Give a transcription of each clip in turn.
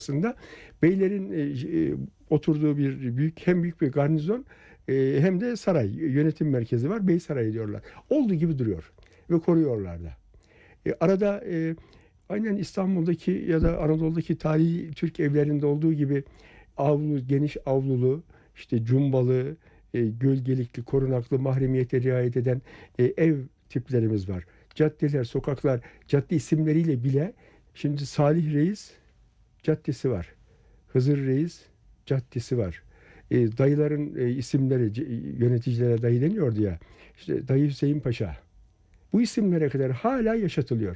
aslında beylerin oturduğu hem büyük bir garnizon, hem de saray, yönetim merkezi var. Bey Sarayı diyorlar. Olduğu gibi duruyor ve koruyorlar da. Arada aynen İstanbul'daki ya da Anadolu'daki tarihi Türk evlerinde olduğu gibi geniş avlulu, işte cumbalı, gölgelikli, korunaklı, mahremiyete riayet eden ev tiplerimiz var. Caddeler, sokaklar, cadde isimleriyle bile şimdi Salih Reis Caddesi var. Hızır Reis Caddesi var. Dayıların isimleri, yöneticilere dayı deniyordu ya. İşte Dayı Hüseyin Paşa. Bu isimlere kadar hala yaşatılıyor.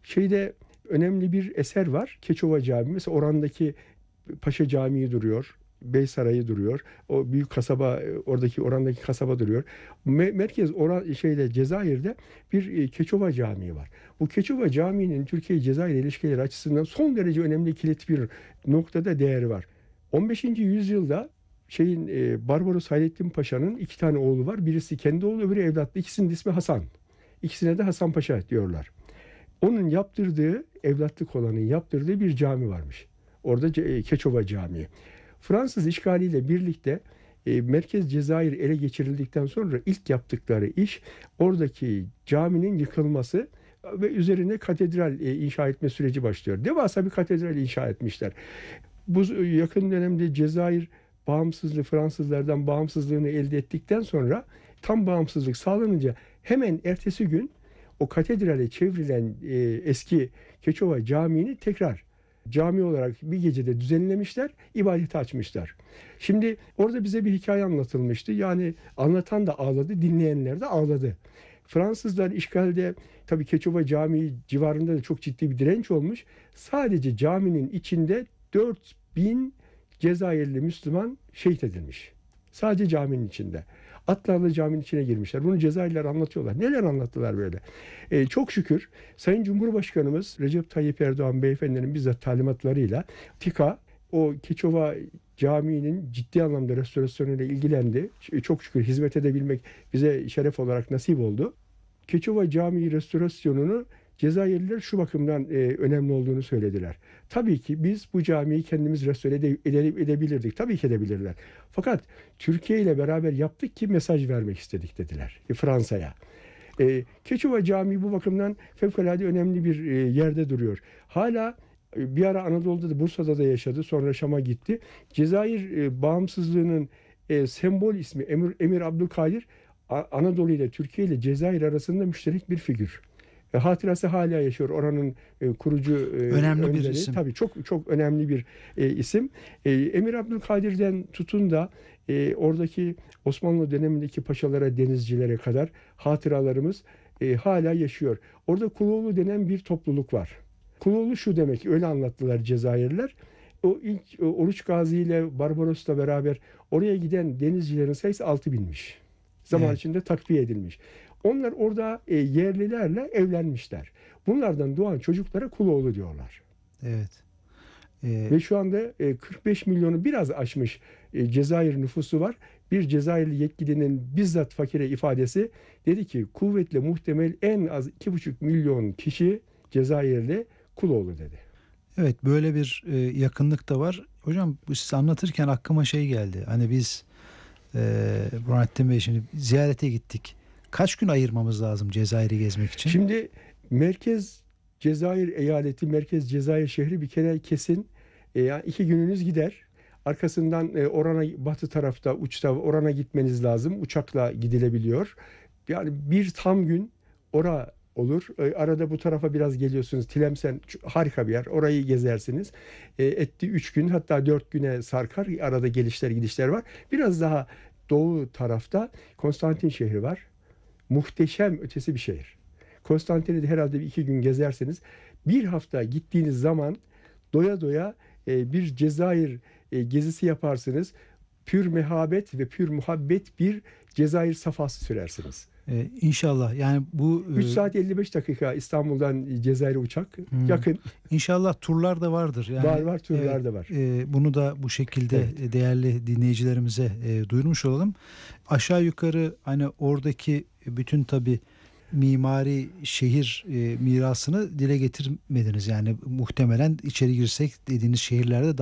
Önemli bir eser var. Keçova Camii. Mesela Oran'daki Paşa Camii duruyor. Bey Sarayı duruyor. O büyük kasaba, Oran'daki kasaba duruyor. Merkez Cezayir'de bir Keçova Camii var. Bu Keçova Camii'nin Türkiye-Cezayir ilişkileri açısından son derece önemli, kilit bir noktada değeri var. 15. yüzyılda Barbaros Hayrettin Paşa'nın iki tane oğlu var. Birisi kendi oğlu, öbürü evlatlı. İkisinin ismi Hasan. İkisine de Hasan Paşa diyorlar. Onun evlatlık olanın yaptırdığı bir cami varmış. Orada Keçova Camii. Fransız işgaliyle birlikte Merkez Cezayir ele geçirildikten sonra ilk yaptıkları iş oradaki caminin yıkılması ve üzerine katedral inşa etme süreci başlıyor. Devasa bir katedral inşa etmişler. Bu yakın dönemde Cezayir Fransızlardan bağımsızlığını elde ettikten sonra tam bağımsızlık sağlanınca hemen ertesi gün o katedrale çevrilen eski Keçova Camii'ni tekrar cami olarak bir gecede düzenlemişler, ibadete açmışlar. Şimdi orada bize bir hikaye anlatılmıştı. Yani anlatan da ağladı, dinleyenler de ağladı. Fransızlar işgalde tabii Keçova Camii civarında da çok ciddi bir direnç olmuş. Sadece caminin içinde 4000 Cezayirli Müslüman şehit edilmiş. Sadece caminin içinde. Atlarla caminin içine girmişler. Bunu Cezayirliler anlatıyorlar. Neler anlattılar böyle. Çok şükür Sayın Cumhurbaşkanımız Recep Tayyip Erdoğan beyefendinin bizzat talimatlarıyla TİKA o Keçova Camii'nin ciddi anlamda restorasyonuyla ilgilendi. Çok şükür hizmet edebilmek bize şeref olarak nasip oldu. Keçova Camii restorasyonunu Cezayirliler şu bakımdan önemli olduğunu söylediler. Tabii ki biz bu camiyi kendimiz restore edebilirdik. Tabii ki edebilirler. Fakat Türkiye ile beraber yaptık ki mesaj vermek istedik dediler Fransa'ya. Keçova Camii bu bakımdan fevkalade önemli bir yerde duruyor. Hala bir ara Anadolu'da da, Bursa'da da yaşadı. Sonra Şam'a gitti. Cezayir bağımsızlığının sembol ismi Emir Abdülkadir, Anadolu ile Türkiye ile Cezayir arasında müşterek bir figür. Hatırası hala yaşıyor. Oranın kurucu önemli önderi. bir isim. Tabii çok önemli bir isim. Emir Abdülkadir'den tutun da oradaki Osmanlı dönemindeki paşalara, denizcilere kadar hatıralarımız hala yaşıyor. Orada Kuloğlu denen bir topluluk var. Kuloğlu şu demek, öyle anlattılar Cezayirliler. O ilk Oruç Gazi ile Barbaros'la beraber oraya giden denizcilerin sayısı 6000'miş. Zaman içinde takviye edilmiş. Onlar orada yerlilerle evlenmişler. Bunlardan doğan çocuklara Kuloğlu diyorlar. Evet. Ve şu anda 45 milyonu biraz aşmış Cezayir nüfusu var. Bir Cezayirli yetkilinin bizzat fakire ifadesi dedi ki kuvvetle muhtemel en az 2,5 milyon kişi Cezayirli Kuloğlu dedi. Evet, böyle bir yakınlık da var. Hocam siz anlatırken aklıma şey geldi. Hani biz Burhanettin Bey şimdi ziyarete gittik. Kaç gün ayırmamız lazım Cezayir'i gezmek için? Şimdi Merkez Cezayir eyaleti, Merkez Cezayir şehri bir kere kesin. Yani 2 gününüz gider. Arkasından Oran'a, batı tarafta uçta Oran'a gitmeniz lazım. Uçakla gidilebiliyor. Yani bir tam gün olur. Arada bu tarafa biraz geliyorsunuz. Tlemcen harika bir yer. Orayı gezersiniz. Etti 3 gün, hatta 4 güne sarkar. Arada gelişler gidişler var. Biraz daha doğu tarafta Konstantin şehri var. Muhteşem ötesi bir şehir. Konstantin'i de herhalde 2 gün gezerseniz, bir hafta gittiğiniz zaman doya doya bir Cezayir gezisi yaparsınız. Pür mehabet ve pür muhabbet bir Cezayir safhası sürersiniz. İnşallah. Yani bu 3 saat 55 dakika İstanbul'dan Cezayir'e uçak. Yakın. İnşallah turlar da vardır. Yani, var turlar da var. Bunu da bu şekilde değerli dinleyicilerimize duyurmuş olalım. Aşağı yukarı hani oradaki bütün tabii mimari şehir mirasını dile getirmediniz. Yani muhtemelen içeri girsek dediğiniz şehirlerde